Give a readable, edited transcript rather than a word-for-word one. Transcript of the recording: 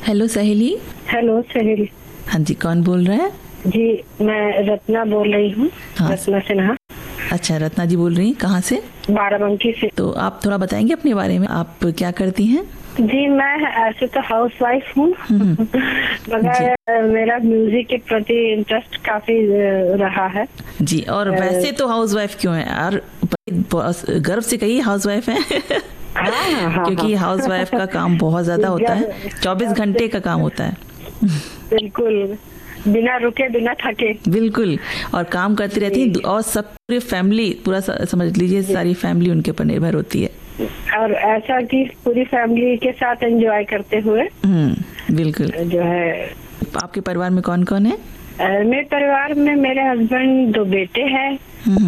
Hello सहेली। Hello सहेली। हाँ जी, कौन बोल रहा है? जी मैं रत्ना बोल रही हूँ। हाँ। रत्ना सिन्हा। अच्छा, रत्ना जी बोल रही हैं, कहाँ से? बाराबंकी से। तो आप थोड़ा बताएंगे अपने बारे में, आप क्या करती हैं? जी मैं ऐसे तो हाउस वाइफ हूँ मगर मेरा म्यूजिक के प्रति इंटरेस्ट काफी रहा है। जी, और वैसे तो हाउस वाइफ क्यों है यार? गर्व से कहिए हाउस वाइफ है क्योंकि हाउस वाइफ का काम बहुत ज्यादा होता है, 24 घंटे का काम होता है। बिल्कुल, बिना रुके बिना थके। बिल्कुल, और काम करती रहती है, और सब पूरी फैमिली, पूरा समझ लीजिए सारी फैमिली उनके पर निर्भर होती है। और ऐसा कि पूरी फैमिली के साथ एंजॉय करते हुए। बिल्कुल। जो है, आपके परिवार में कौन कौन है? मेरे परिवार में मेरे हस्बैंड, 2 बेटे हैं।